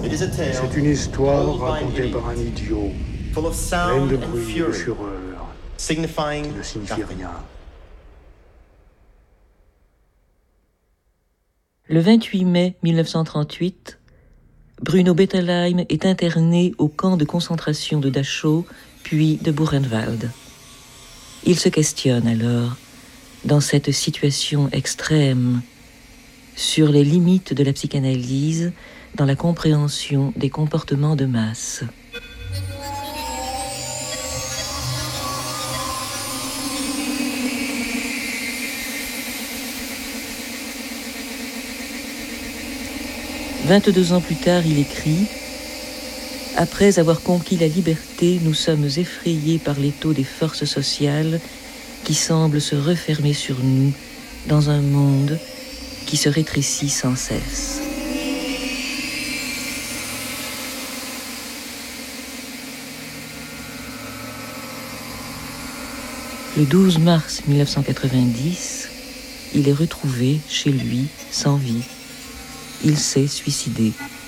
C'est une histoire racontée par un idiot, pleine de bruit et de fureur, qui ne signifie rien. Le 28 mai 1938, Bruno Bettelheim est interné au camp de concentration de Dachau, puis de Buchenwald. Il se questionne alors, dans cette situation extrême, sur les limites de la psychanalyse dans la compréhension des comportements de masse. « 22 ans plus tard, il écrit « Après avoir conquis la liberté, nous sommes effrayés par l'étau des forces sociales qui semblent se refermer sur nous dans un monde qui se rétrécit sans cesse. » Le 12 mars 1990, il est retrouvé chez lui, sans vie. Il s'est suicidé.